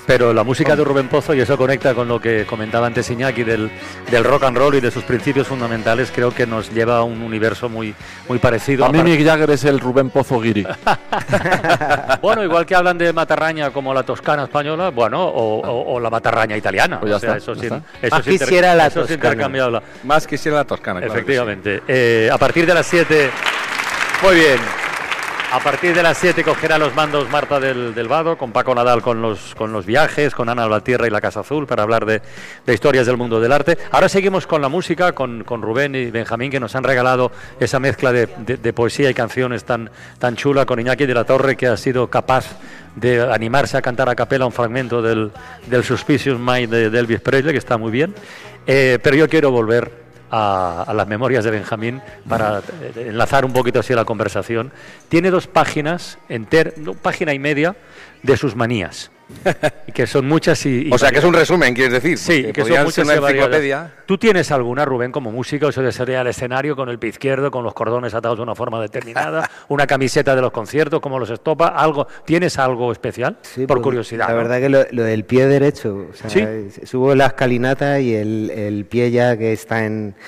Pero la música de Rubén Pozo, y eso conecta con lo que comentaba antes Iñaki del rock and roll y de sus principios fundamentales, creo que nos lleva a un universo muy parecido. A mí Mick Jagger es el Rubén Pozo guiri. Bueno, igual que hablan de matarraña como la toscana española, bueno, o la matarraña italiana. Pues ya o sea, está, eso ya eso Más quisiera la eso es toscana. intercambiable. Más quisiera la toscana, claro. Efectivamente. A partir de las 7... Muy bien. A partir de las 7 cogerá los mandos Marta del Vado, con Paco Nadal con los viajes, con Ana Valtierra y la Casa Azul, para hablar de historias del mundo del arte. Ahora seguimos con la música, con Rubén y Benjamín, que nos han regalado esa mezcla de poesía y canciones tan chula, con Iñaki de la Torre, que ha sido capaz de animarse a cantar a capela un fragmento del Suspicious Mind de Elvis Presley, que está muy bien. Pero yo quiero volver a las memorias de Benjamín para enlazar un poquito así la conversación. Tiene 2 páginas, página y media, de sus manías, que son muchas y o sea, que es un resumen, quieres decir. Sí, que son muchas una y variadas. enciclopedia. ¿Tú tienes alguna, Rubén, como músico, eso de salir al escenario con el pie izquierdo, con los cordones atados de una forma determinada, una camiseta de los conciertos, como los estopa, algo? ¿Tienes algo especial? Sí, por pues, curiosidad. La ¿no? verdad que lo del pie derecho, o sea, ¿Sí? subo la escalinata y el pie ya que está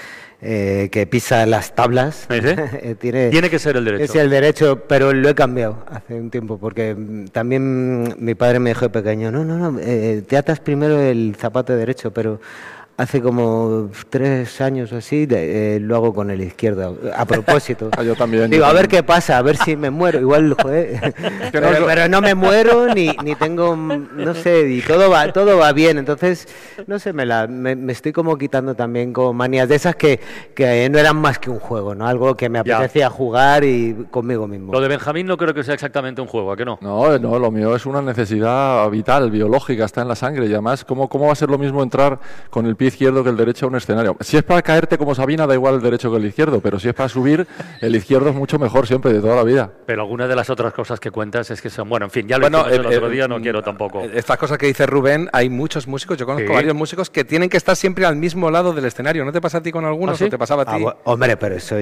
que pisa las tablas. Tiene que ser el derecho. Es el derecho, pero lo he cambiado hace un tiempo, porque también mi padre me dijo de pequeño, no, te atas primero el zapato derecho, pero hace como 3 años o así lo hago con el izquierdo, a propósito. Yo también. Digo, a ver qué pasa, a ver si me muero. Igual, joder, pero no me muero ni tengo, no sé, y todo va bien. Entonces, no sé, me estoy como quitando también como manías de esas que no eran más que un juego, ¿no? Algo que me apetecía jugar y conmigo mismo. Lo de Benjamín no creo que sea exactamente un juego, ¿a qué no? No, lo mío es una necesidad vital, biológica, está en la sangre. Y además, ¿cómo va a ser lo mismo entrar con el pie izquierdo que el derecho a un escenario? Si es para caerte como Sabina, da igual el derecho que el izquierdo, pero si es para subir, el izquierdo es mucho mejor siempre, de toda la vida. Pero algunas de las otras cosas que cuentas es que son... Bueno, en fin, ya lo hicimos el otro día, no quiero tampoco... Estas cosas que dice Rubén, hay muchos músicos, yo conozco varios músicos que tienen que estar siempre al mismo lado del escenario. ¿No te pasa a ti con algunos? ¿Ah, sí? ¿O te pasaba a ti? Hombre, pero eso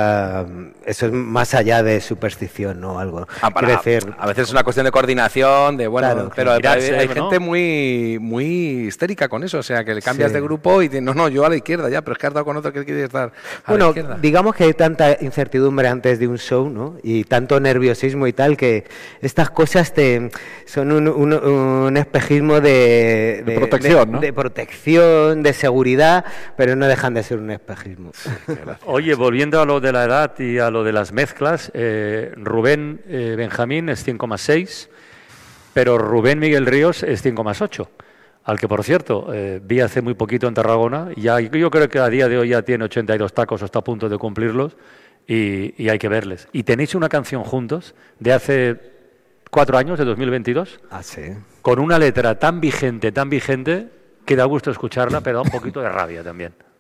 es más allá de superstición, ¿no? Algo. Quiero decir, a veces es una cuestión de coordinación, de Claro, pero mirarse, hay ¿no? gente muy histérica con eso, o sea, que le cambias de grupo y dices, no, yo a la izquierda ya, pero es que has dado con otro que quiere estar a la izquierda. Digamos que hay tanta incertidumbre antes de un show, ¿no? Y tanto nerviosismo y tal, que estas cosas son un espejismo de protección, ¿no? De protección, de seguridad, pero no dejan de ser un espejismo. Oye, volviendo a lo de la edad y a lo de las mezclas, Rubén Benjamín es 5,6, pero Rubén Miguel Ríos es 5,8. Al que, por cierto, vi hace muy poquito en Tarragona, yo creo que a día de hoy ya tiene 82 tacos o está a punto de cumplirlos, y hay que verles. Y tenéis una canción juntos de hace 4 años, de 2022, Sí. con una letra tan vigente, que da gusto escucharla, pero da un poquito de rabia también.